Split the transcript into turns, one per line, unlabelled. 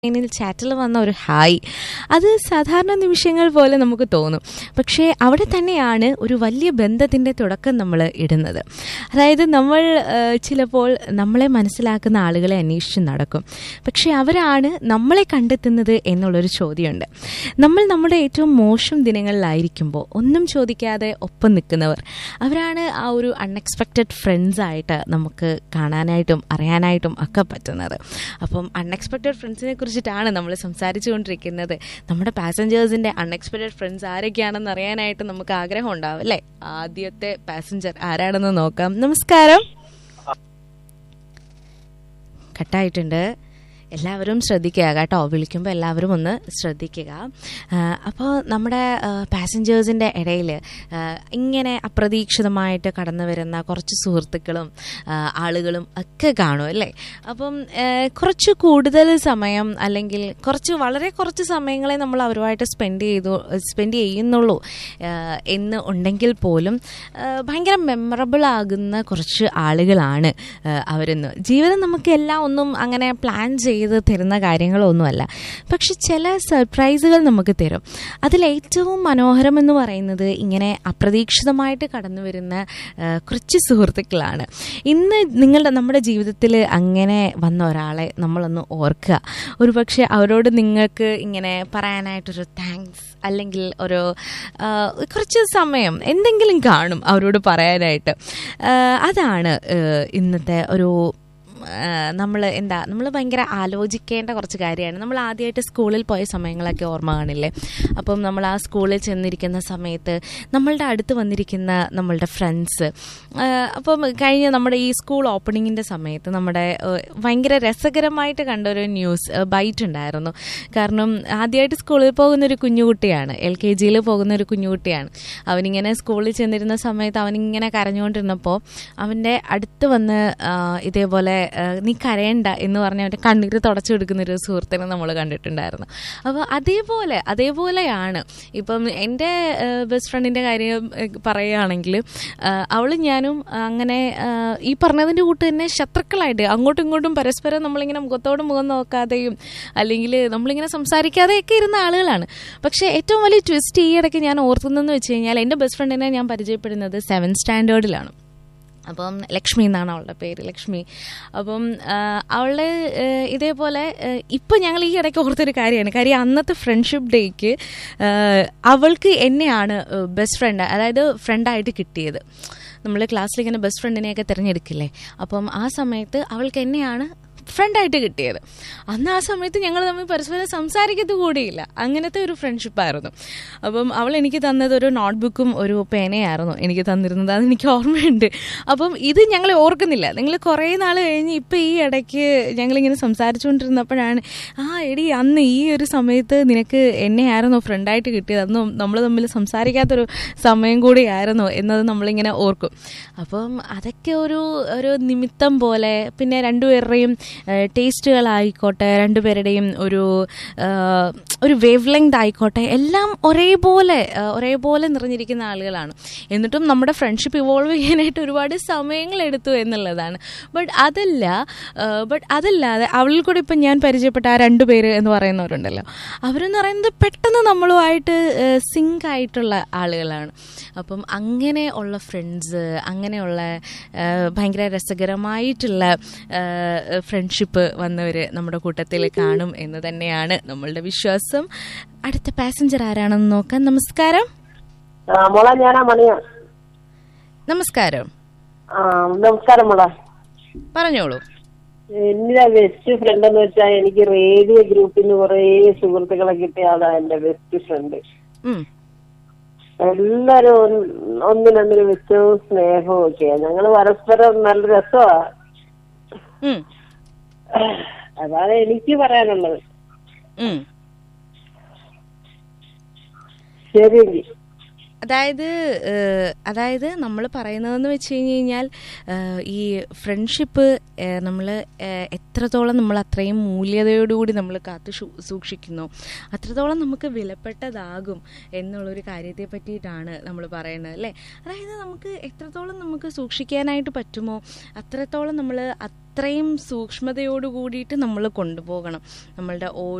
ചാറ്റിൽ വന്ന ഒരു ഹായ്, അത് സാധാരണ നിമിഷങ്ങൾ പോലെ നമുക്ക് തോന്നും. പക്ഷേ അവിടെ തന്നെയാണ് ഒരു വലിയ ബന്ധത്തിൻ്റെ തുടക്കം നമ്മൾ ഇടുന്നത്. അതായത് നമ്മൾ ചിലപ്പോൾ നമ്മളെ മനസ്സിലാക്കുന്ന ആളുകളെ അന്വേഷിച്ച് നടക്കും, പക്ഷേ അവരാണ് നമ്മളെ കണ്ടെത്തുന്നത് എന്നുള്ളൊരു ചോദ്യമുണ്ട്. നമ്മൾ നമ്മുടെ ഏറ്റവും മോശം ദിനങ്ങളിലായിരിക്കുമ്പോൾ ഒന്നും ചോദിക്കാതെ ഒപ്പം നിൽക്കുന്നവർ, അവരാണ് ആ ഒരു അൺഎക്സ്പെക്റ്റഡ് ഫ്രണ്ട്സായിട്ട് നമുക്ക് കാണാനായിട്ടും അറിയാനായിട്ടും ഒക്കെ പറ്റുന്നത്. അപ്പം അൺഎക്സ്പെക്റ്റഡ് ഫ്രണ്ട്സിനെ കുറിച്ചിട്ടാണ് നമ്മൾ സംസാരിച്ചു കൊണ്ടിരിക്കുന്നത്. നമ്മുടെ പാസഞ്ചേഴ്സിൻ്റെ അൺഎക്സ്പെക്റ്റഡ് ഫ്രണ്ട്സ് ആരൊക്കെയാണെന്ന് അറിയാനായിട്ട് നമുക്ക് ആഗ്രഹം ഉണ്ടാവും അല്ലേ? ആദ്യത്തെ പാസഞ്ചർ ആരാണെന്ന് നോക്കാം. നമസ്കാരം. കട്ടായിട്ടുണ്ട്. എല്ലാവരും ശ്രദ്ധിക്കുക കേട്ടോ, വിളിക്കുമ്പോൾ എല്ലാവരും ഒന്ന് ശ്രദ്ധിക്കുക. അപ്പോൾ നമ്മുടെ പാസഞ്ചേഴ്സിൻ്റെ ഇടയിൽ ഇങ്ങനെ അപ്രതീക്ഷിതമായിട്ട് കടന്നു വരുന്ന കുറച്ച് സുഹൃത്തുക്കളും ആളുകളും ഒക്കെ കാണും അല്ലേ? അപ്പം കുറച്ച് കൂടുതൽ സമയം അല്ലെങ്കിൽ വളരെ കുറച്ച് സമയങ്ങളെ നമ്മൾ അവരുമായിട്ട് സ്പെൻഡ് ചെയ്യുന്നുള്ളൂ എന്ന് ഉണ്ടെങ്കിൽ പോലും ഭയങ്കര മെമ്മറബിൾ ആകുന്ന കുറച്ച് ആളുകളാണ് അവരെന്ന്. ജീവിതം നമുക്കെല്ലാം ഒന്നും അങ്ങനെ പ്ലാൻ ചെയ്ത് തരുന്ന കാര്യങ്ങളൊന്നുമല്ല, പക്ഷെ ചില സർപ്രൈസുകൾ നമുക്ക് തരും. അതിലേറ്റവും മനോഹരം എന്ന് പറയുന്നത് ഇങ്ങനെ അപ്രതീക്ഷിതമായിട്ട് കടന്നു വരുന്ന കുറച്ച് സുഹൃത്തുക്കളാണ്. ഇന്ന് നമ്മുടെ ജീവിതത്തിൽ അങ്ങനെ വന്ന ഒരാളെ നമ്മളൊന്ന് ഓർക്കുക. ഒരു പക്ഷേ അവരോട് നിങ്ങൾക്ക് ഇങ്ങനെ പറയാനായിട്ടൊരു താങ്ക്സ് അല്ലെങ്കിൽ ഒരു കുറച്ച് സമയം എന്തെങ്കിലും കാണും അവരോട് പറയാനായിട്ട്. അതാണ് ഇന്നത്തെ ഒരു നമ്മൾ ഭയങ്കര ആലോചിക്കേണ്ട കുറച്ച് കാര്യമാണ്. നമ്മൾ ആദ്യമായിട്ട് സ്കൂളിൽ പോയ സമയങ്ങളൊക്കെ ഓർമ്മ കാണില്ലേ? അപ്പം നമ്മൾ ആ സ്കൂളിൽ ചെന്നിരിക്കുന്ന സമയത്ത് നമ്മളുടെ അടുത്ത് വന്നിരിക്കുന്ന നമ്മളുടെ ഫ്രണ്ട്സ്, അപ്പം കഴിഞ്ഞ നമ്മുടെ ഈ സ്കൂൾ ഓപ്പണിങ്ങിൻ്റെ സമയത്ത് നമ്മുടെ ഭയങ്കര രസകരമായിട്ട് കണ്ടൊരു ന്യൂസ് ബൈറ്റ് ഉണ്ടായിരുന്നു. കാരണം ആദ്യമായിട്ട് സ്കൂളിൽ പോകുന്നൊരു കുഞ്ഞുകുട്ടിയാണ്, LKG പോകുന്ന ഒരു കുഞ്ഞുകുട്ടിയാണ്. അവനിങ്ങനെ സ്കൂളിൽ ചെന്നിരുന്ന സമയത്ത് അവനിങ്ങനെ കരഞ്ഞുകൊണ്ടിരുന്നപ്പോൾ അവൻ്റെ അടുത്ത് വന്ന് ഇതേപോലെ നീ കരയണ്ട എന്ന് പറഞ്ഞ് അവൻ്റെ കണ്ണീര് തുടച്ചു കൊടുക്കുന്നൊരു സുഹൃത്തിനെ നമ്മൾ കണ്ടിട്ടുണ്ടായിരുന്നു. അപ്പോൾ അതേപോലെയാണ് ഇപ്പം എൻ്റെ ബെസ്റ്റ് ഫ്രണ്ടിൻ്റെ കാര്യം പറയുകയാണെങ്കിൽ അവളും ഞാനും അങ്ങനെ ഈ പറഞ്ഞതിൻ്റെ കൂട്ട് തന്നെ ശത്രുക്കളായിട്ട് അങ്ങോട്ടും ഇങ്ങോട്ടും പരസ്പരം നമ്മളിങ്ങനെ മുഖത്തോട് മുഖം നോക്കാതെയും അല്ലെങ്കിൽ നമ്മളിങ്ങനെ സംസാരിക്കാതെയൊക്കെ ഇരുന്ന ആളുകളാണ്. പക്ഷേ ഏറ്റവും വലിയ ട്വിസ്റ്റ് ഈ ഇടയ്ക്ക് ഞാൻ ഓർക്കുന്നതെന്ന് വെച്ച് കഴിഞ്ഞാൽ എൻ്റെ ബെസ്റ്റ് ഫ്രണ്ടിനെ ഞാൻ പരിചയപ്പെടുന്നത് 7th സ്റ്റാൻഡേർഡിലാണ്. അപ്പം ലക്ഷ്മി എന്നാണ് അവളുടെ പേര്, ലക്ഷ്മി. അപ്പം അവള് ഇതേപോലെ ഇപ്പം ഞങ്ങൾ ഈ ഇടയ്ക്ക് ഓർത്തൊരു കാര്യം അന്നത്തെ ഫ്രണ്ട്ഷിപ്പ് ഡേക്ക് അവൾക്ക് എന്നെയാണ് ബെസ്റ്റ് ഫ്രണ്ട്, അതായത് ഫ്രണ്ടായിട്ട് കിട്ടിയത്. നമ്മൾ ക്ലാസ്സിൽ ഇങ്ങനെ ബെസ്റ്റ് ഫ്രണ്ടിനെയൊക്കെ തിരഞ്ഞെടുക്കില്ലേ, അപ്പം ആ സമയത്ത് അവൾക്ക് എന്നെയാണ് ഫ്രണ്ടായിട്ട് കിട്ടിയത്. അന്ന് ആ സമയത്ത് ഞങ്ങൾ തമ്മിൽ പരസ്പരം സംസാരിക്കത്ത് കൂടിയില്ല, അങ്ങനത്തെ ഒരു ഫ്രണ്ട്ഷിപ്പായിരുന്നു. അപ്പം അവൾ എനിക്ക് തന്നത് ഒരു നോട്ട്ബുക്കും ഒരു പേനയായിരുന്നു എനിക്ക് തന്നിരുന്നത്, അതെനിക്ക് ഓർമ്മയുണ്ട്. അപ്പം ഇത് ഞങ്ങൾ ഓർക്കുന്നില്ല. നിങ്ങൾ കുറേ നാൾ കഴിഞ്ഞ് ഇപ്പം ഈ ഇടയ്ക്ക് ഞങ്ങളിങ്ങനെ സംസാരിച്ചുകൊണ്ടിരുന്നപ്പോഴാണ് എടി അന്ന് ഈ ഒരു സമയത്ത് നിനക്ക് എന്നെയായിരുന്നോ ഫ്രണ്ടായിട്ട് കിട്ടിയത്, അന്ന് നമ്മൾ തമ്മിൽ സംസാരിക്കാത്തൊരു സമയം കൂടിയായിരുന്നോ എന്നത് നമ്മളിങ്ങനെ ഓർക്കും. അപ്പം അതൊക്കെ ഒരു നിമിത്തം പോലെ. പിന്നെ രണ്ടുപേരുടെയും ടേസ്റ്റുകളായിക്കോട്ടെ, രണ്ടുപേരുടെയും ഒരു വേവ് ലെങ്ത് ആയിക്കോട്ടെ, എല്ലാം ഒരേപോലെ നിറഞ്ഞിരിക്കുന്ന ആളുകളാണ്. എന്നിട്ടും നമ്മുടെ ഫ്രണ്ട്ഷിപ്പ് ഇവോൾവ് ചെയ്യാനായിട്ട് ഒരുപാട് സമയങ്ങളെടുത്തു എന്നുള്ളതാണ്. ബട്ട് അതല്ലാതെ അവളിൽ കൂടെ ഇപ്പം ഞാൻ പരിചയപ്പെട്ട ആ 2 പേര് എന്ന് പറയുന്നവരുണ്ടല്ലോ, അവരെന്ന് പറയുന്നത് പെട്ടെന്ന് നമ്മളുമായിട്ട് സിങ്ക് ആയിട്ടുള്ള ആളുകളാണ്. അപ്പം അങ്ങനെയുള്ള ഫ്രണ്ട്സ്, അങ്ങനെയുള്ള ഭയങ്കര രസകരമായിട്ടുള്ള ഫ്രണ്ട്ഷിപ്പ് വന്നവർ നമ്മുടെ കൂട്ടത്തിൽ കാണും എന്ന് തന്നെയാണ് നമ്മളുടെ വിശ്വാസം. അടുത്ത പാസഞ്ചർ ആരാണെന്ന് നോക്കാം. നമസ്കാരം. നമസ്കാരം.
നമസ്കാരം മോളെ, പറഞ്ഞോളൂ. എന്റെ ബെസ്റ്റ് ഫ്രണ്ട് എന്ന് വെച്ചാൽ എനിക്ക് റേഡിയോ ഗ്രൂപ്പിൽ നിന്ന് കുറേ സുഹൃത്തുക്കളെ കിട്ടിയ ആളാ എന്റെ ബെസ്റ്റ് ഫ്രണ്ട്. എല്ലാരും ഒന്നിനൊന്നിനും വിശ്വവും സ്നേഹവും ഒക്കെയാ. ഞങ്ങള് പരസ്പരം നല്ല രസമാ. അതാണ് എനിക്ക് പറയാനുള്ളത്. ശരി.
അതായത് നമ്മൾ പറയുന്നതെന്ന് വെച്ച് കഴിഞ്ഞാൽ ഈ ഫ്രണ്ട്ഷിപ്പ് നമ്മൾ എത്രത്തോളം നമ്മൾ അത്രയും മൂല്യതയോടുകൂടി നമ്മൾ കാത്തു സൂക്ഷിക്കുന്നു അത്രത്തോളം നമുക്ക് വിലപ്പെട്ടതാകും എന്നുള്ളൊരു കാര്യത്തെ പറ്റിയിട്ടാണ് നമ്മൾ പറയുന്നത് അല്ലേ. അതായത് നമുക്ക് എത്രത്തോളം നമുക്ക് സൂക്ഷിക്കാനായിട്ട് പറ്റുമോ അത്രത്തോളം നമ്മൾ അത്രയും സൂക്ഷ്മതയോട് കൂടിയിട്ട് നമ്മൾ കൊണ്ടുപോകണം നമ്മളുടെ